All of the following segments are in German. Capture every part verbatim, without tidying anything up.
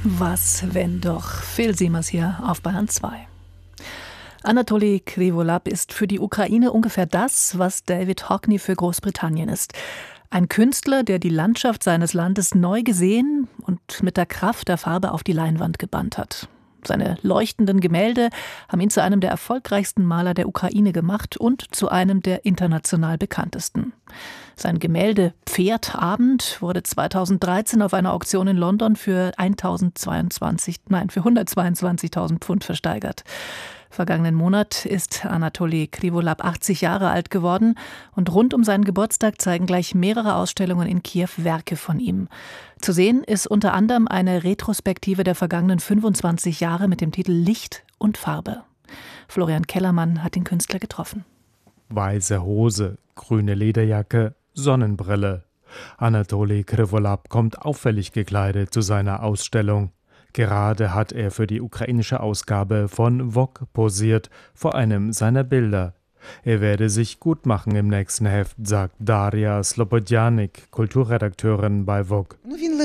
Was, wenn doch? Phil Siemers hier auf Bayern zwei. Anatoli Krivolab ist für die Ukraine ungefähr das, was David Hockney für Großbritannien ist. Ein Künstler, der die Landschaft seines Landes neu gesehen und mit der Kraft der Farbe auf die Leinwand gebannt hat. Seine leuchtenden Gemälde haben ihn zu einem der erfolgreichsten Maler der Ukraine gemacht und zu einem der international bekanntesten. Sein Gemälde Pferdabend wurde zweitausenddreizehn auf einer Auktion in London für tausendzweiundzwanzig, nein, für hundertzweiundzwanzigtausend Pfund versteigert. Vergangenen Monat ist Anatoli Krivolab achtzig Jahre alt geworden und rund um seinen Geburtstag zeigen gleich mehrere Ausstellungen in Kiew Werke von ihm. Zu sehen ist unter anderem eine Retrospektive der vergangenen fünfundzwanzig Jahre mit dem Titel Licht und Farbe. Florian Kellermann hat den Künstler getroffen. Weiße Hose, grüne Lederjacke, Sonnenbrille. Anatoli Krivolab kommt auffällig gekleidet zu seiner Ausstellung. Gerade hat er für die ukrainische Ausgabe von Vogue posiert, vor einem seiner Bilder. Er werde sich gut machen im nächsten Heft, sagt Daria Slobodjanik, Kulturredakteurin bei Vogue.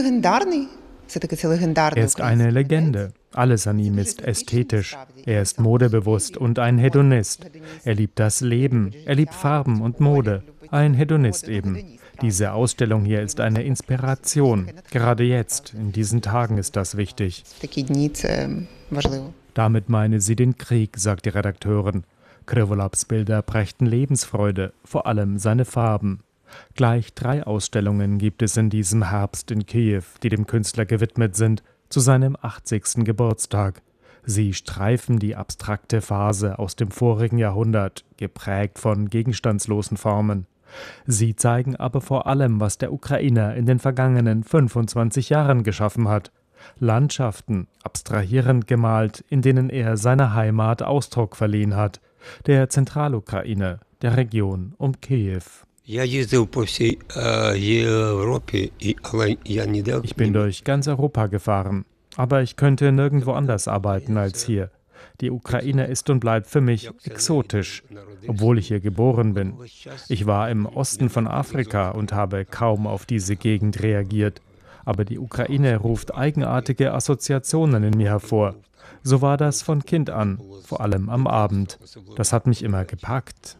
Er ist eine Legende. Alles an ihm ist ästhetisch. Er ist modebewusst und ein Hedonist. Er liebt das Leben, er liebt Farben und Mode. Ein Hedonist eben. Diese Ausstellung hier ist eine Inspiration. Gerade jetzt, in diesen Tagen ist das wichtig. Damit meine sie den Krieg, sagt die Redakteurin. Krivolabs Bilder prächten Lebensfreude, vor allem seine Farben. Gleich drei Ausstellungen gibt es in diesem Herbst in Kiew, die dem Künstler gewidmet sind, zu seinem achtzigsten Geburtstag. Sie streifen die abstrakte Phase aus dem vorigen Jahrhundert, geprägt von gegenstandslosen Formen. Sie zeigen aber vor allem, was der Ukrainer in den vergangenen fünfundzwanzig Jahren geschaffen hat. Landschaften, abstrahierend gemalt, in denen er seiner Heimat Ausdruck verliehen hat, der Zentralukraine, der Region um Kiew. Ich bin durch ganz Europa gefahren, aber ich könnte nirgendwo anders arbeiten als hier. Die Ukraine ist und bleibt für mich exotisch, obwohl ich hier geboren bin. Ich war im Osten von Afrika und habe kaum auf diese Gegend reagiert. Aber die Ukraine ruft eigenartige Assoziationen in mir hervor. So war das von Kind an, vor allem am Abend. Das hat mich immer gepackt.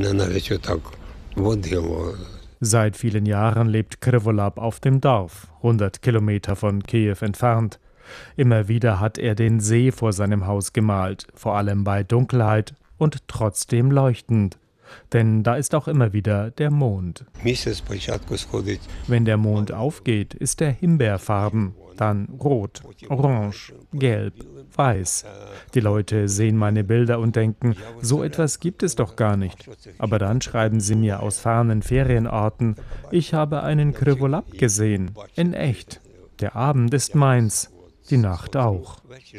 Seit vielen Jahren lebt Krivolab auf dem Dorf, hundert Kilometer von Kiew entfernt. Immer wieder hat er den See vor seinem Haus gemalt, vor allem bei Dunkelheit und trotzdem leuchtend. Denn da ist auch immer wieder der Mond. Wenn der Mond aufgeht, ist er himbeerfarben, dann rot, orange, gelb, weiß. Die Leute sehen meine Bilder und denken, so etwas gibt es doch gar nicht. Aber dann schreiben sie mir aus fernen Ferienorten, ich habe einen Krivolab gesehen, in echt. Der Abend ist meins. Die Nacht auch.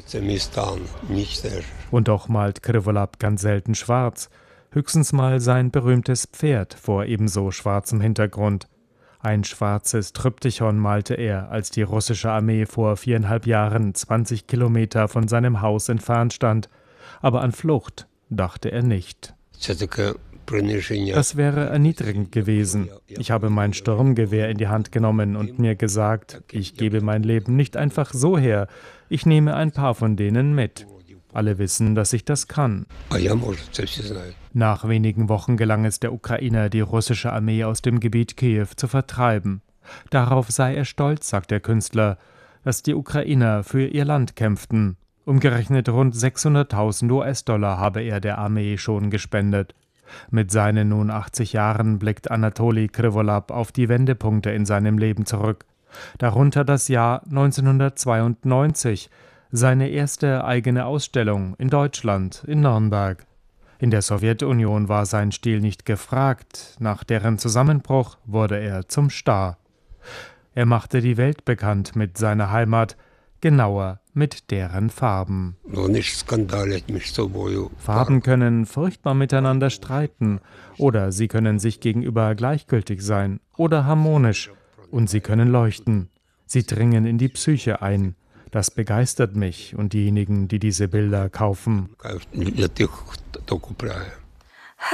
Und doch malt Krivolab ganz selten schwarz, höchstens mal sein berühmtes Pferd vor ebenso schwarzem Hintergrund. Ein schwarzes Tryptychon malte er, als die russische Armee vor viereinhalb Jahren zwanzig Kilometer von seinem Haus entfernt stand. Aber an Flucht dachte er nicht. Das wäre erniedrigend gewesen. Ich habe mein Sturmgewehr in die Hand genommen und mir gesagt, ich gebe mein Leben nicht einfach so her. Ich nehme ein paar von denen mit. Alle wissen, dass ich das kann. Nach wenigen Wochen gelang es der Ukrainer, die russische Armee aus dem Gebiet Kiew zu vertreiben. Darauf sei er stolz, sagt der Künstler, dass die Ukrainer für ihr Land kämpften. Umgerechnet rund sechshunderttausend U S-Dollar habe er der Armee schon gespendet. Mit seinen nun achtzig Jahren blickt Anatoli Krivolab auf die Wendepunkte in seinem Leben zurück. Darunter das Jahr neunzehnhundertzweiundneunzig, seine erste eigene Ausstellung in Deutschland, in Nürnberg. In der Sowjetunion war sein Stil nicht gefragt, nach deren Zusammenbruch wurde er zum Star. Er machte die Welt bekannt mit seiner Heimat, genauer mit deren Farben. Farben können furchtbar miteinander streiten, oder sie können sich gegenüber gleichgültig sein oder harmonisch, und sie können leuchten. Sie dringen in die Psyche ein. Das begeistert mich und diejenigen, die diese Bilder kaufen.